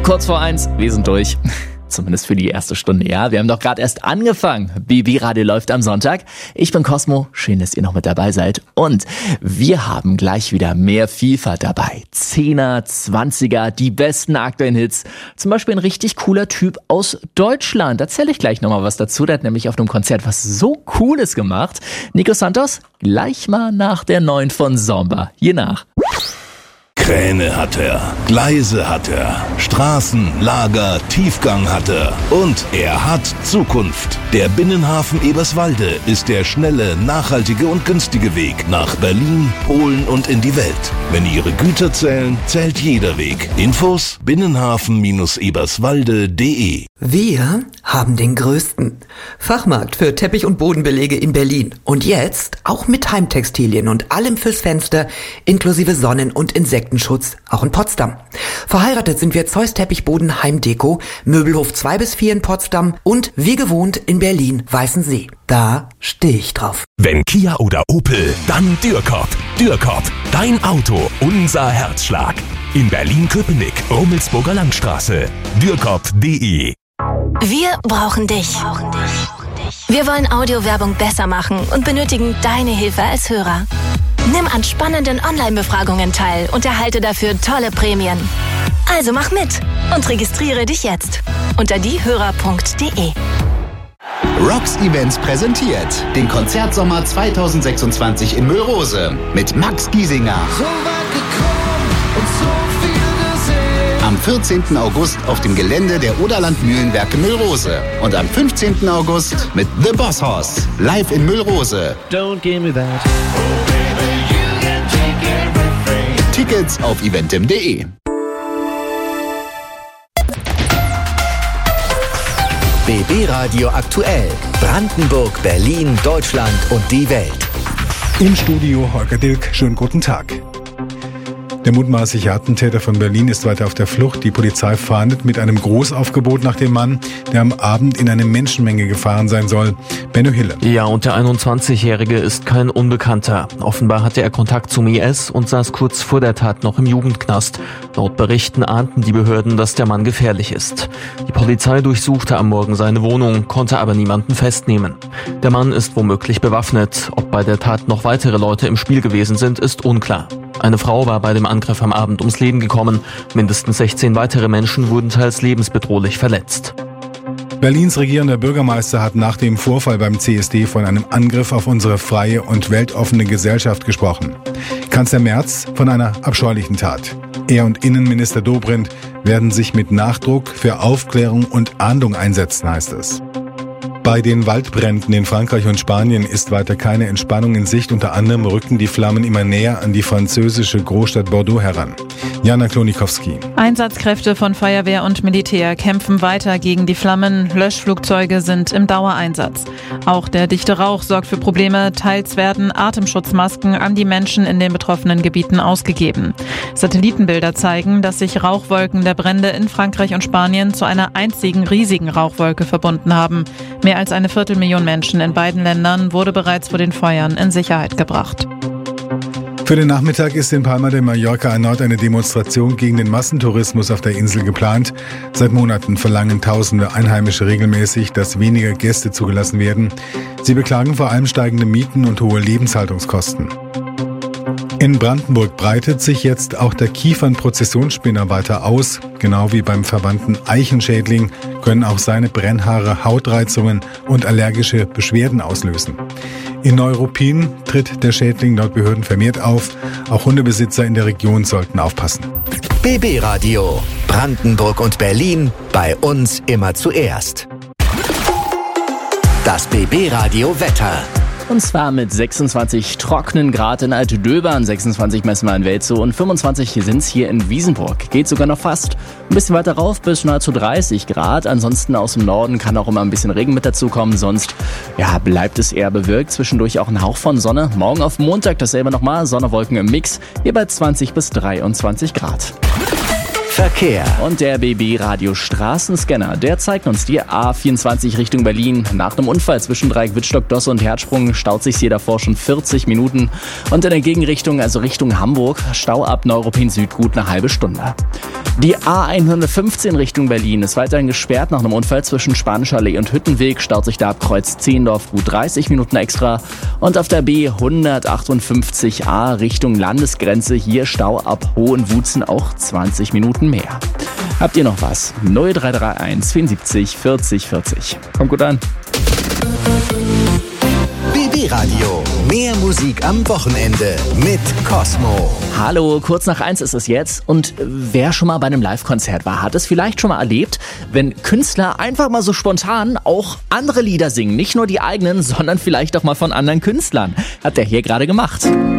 Kurz vor 1, wir sind durch. Zumindest für die erste Stunde, ja. Wir haben doch gerade erst angefangen. BB Radio läuft am Sonntag. Ich bin Cosmo. Schön, dass ihr noch mit dabei seid. Und wir haben gleich wieder mehr Vielfalt dabei. 10er, 20er, die besten aktuellen Hits. Zum Beispiel ein richtig cooler Typ aus Deutschland. Erzähle ich gleich nochmal was dazu. Der hat nämlich auf einem Konzert was so Cooles gemacht. Nico Santos, gleich mal nach der 9 von Zomba. Hier nach. Kräne hat er, Gleise hat er, Straßen, Lager, Tiefgang hat er und er hat Zukunft. Der Binnenhafen Eberswalde ist der schnelle, nachhaltige und günstige Weg nach Berlin, Polen und in die Welt. Wenn Ihre Güter zählen, zählt jeder Weg. Infos binnenhafen-eberswalde.de. Wir haben den größten Fachmarkt für Teppich- und Bodenbelege in Berlin. Und jetzt auch mit Heimtextilien und allem fürs Fenster, inklusive Sonnen- und Insektenschutz, auch in Potsdam. Verheiratet sind wir Zeus Teppichboden Heimdeko, Möbelhof 2 bis 4 in Potsdam und wie gewohnt in Berlin Weißensee. Da stehe ich drauf. Wenn Kia oder Opel, dann Dürrkop. Dürrkop, dein Auto, unser Herzschlag. In Berlin-Köpenick, Rummelsburger Landstraße. Dürrkop.de. Wir brauchen dich. Wir wollen Audiowerbung besser machen und benötigen deine Hilfe als Hörer. Nimm an spannenden Online-Befragungen teil und erhalte dafür tolle Prämien. Also mach mit und registriere dich jetzt unter diehörer.de. Rocks Events präsentiert den Konzertsommer 2026 in Müllrose mit Max Giesinger. Am 14. August auf dem Gelände der Oderland Mühlenwerke Müllrose. Und am 15. August mit The Boss Hoss live in Müllrose. Don't give me that. Tickets auf eventim.de. BB Radio aktuell. Brandenburg, Berlin, Deutschland und die Welt. Im Studio Holger Dilk. Schönen guten Tag. Der mutmaßliche Attentäter von Berlin ist weiter auf der Flucht. Die Polizei fahndet mit einem Großaufgebot nach dem Mann, der am Abend in eine Menschenmenge gefahren sein soll. Benno Hille. Ja, und der 21-Jährige ist kein Unbekannter. Offenbar hatte er Kontakt zum IS und saß kurz vor der Tat noch im Jugendknast. Laut Berichten ahnten die Behörden, dass der Mann gefährlich ist. Die Polizei durchsuchte am Morgen seine Wohnung, konnte aber niemanden festnehmen. Der Mann ist womöglich bewaffnet. Ob bei der Tat noch weitere Leute im Spiel gewesen sind, ist unklar. Eine Frau war bei dem Angriff am Abend ums Leben gekommen. Mindestens 16 weitere Menschen wurden teils lebensbedrohlich verletzt. Berlins regierender Bürgermeister hat nach dem Vorfall beim CSD von einem Angriff auf unsere freie und weltoffene Gesellschaft gesprochen. Kanzler Merz von einer abscheulichen Tat. Er und Innenminister Dobrindt werden sich mit Nachdruck für Aufklärung und Ahndung einsetzen, heißt es. Bei den Waldbränden in Frankreich und Spanien ist weiter keine Entspannung in Sicht. Unter anderem rücken die Flammen immer näher an die französische Großstadt Bordeaux heran. Jana Klonikowski. Einsatzkräfte von Feuerwehr und Militär kämpfen weiter gegen die Flammen. Löschflugzeuge sind im Dauereinsatz. Auch der dichte Rauch sorgt für Probleme. Teils werden Atemschutzmasken an die Menschen in den betroffenen Gebieten ausgegeben. Satellitenbilder zeigen, dass sich Rauchwolken der Brände in Frankreich und Spanien zu einer einzigen riesigen Rauchwolke verbunden haben. Mehr als 250.000 Menschen in beiden Ländern wurde bereits vor den Feuern in Sicherheit gebracht. Für den Nachmittag ist in Palma de Mallorca erneut eine Demonstration gegen den Massentourismus auf der Insel geplant. Seit Monaten verlangen tausende Einheimische regelmäßig, dass weniger Gäste zugelassen werden. Sie beklagen vor allem steigende Mieten und hohe Lebenshaltungskosten. In Brandenburg breitet sich jetzt auch der Kiefernprozessionsspinner weiter aus. Genau wie beim verwandten Eichenschädling können auch seine Brennhaare Hautreizungen und allergische Beschwerden auslösen. In Neuruppin tritt der Schädling laut Behörden vermehrt auf. Auch Hundebesitzer in der Region sollten aufpassen. BB Radio. Brandenburg und Berlin. Bei uns immer zuerst. Das BB Radio Wetter. Und zwar mit 26 trockenen Grad in Altdöbern, 26 messen wir in Welzow und 25 sind es hier in Wiesenburg. Geht sogar noch fast ein bisschen weiter rauf bis nahezu 30 Grad. Ansonsten aus dem Norden kann auch immer ein bisschen Regen mit dazukommen. Sonst bleibt es eher bewölkt. Zwischendurch auch ein Hauch von Sonne. Morgen auf Montag dasselbe nochmal. Sonne, Wolken im Mix. Hier bei 20 bis 23 Grad. Verkehr. Und der BB Radio Straßenscanner, der zeigt uns die A24 Richtung Berlin. Nach einem Unfall zwischen Dreieck Wittstock, Dosse und Herzsprung staut sich hier davor schon 40 Minuten. Und in der Gegenrichtung, also Richtung Hamburg, Stau ab Neuruppin Süd gut eine halbe Stunde. Die A115 Richtung Berlin ist weiterhin gesperrt nach einem Unfall zwischen Spanischer Allee und Hüttenweg. Staut sich da ab Kreuz Zehendorf gut 30 Minuten extra. Und auf der B158a Richtung Landesgrenze hier Stau ab Hohenwutzen auch 20 Minuten mehr. Habt ihr noch was? 0331 74 40 40. Kommt gut an. BB Radio. Mehr Musik am Wochenende mit Cosmo. Hallo, kurz nach 1 ist es jetzt. Und wer schon mal bei einem Live-Konzert war, hat es vielleicht schon mal erlebt, wenn Künstler einfach mal so spontan auch andere Lieder singen. Nicht nur die eigenen, sondern vielleicht auch mal von anderen Künstlern. Hat der hier gerade gemacht.